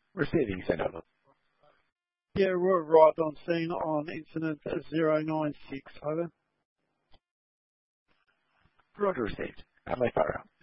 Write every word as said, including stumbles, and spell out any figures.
Receiving send over. Yeah, we're arrived on scene on incident zero nine six, over. Roger received. Adelaide Faro.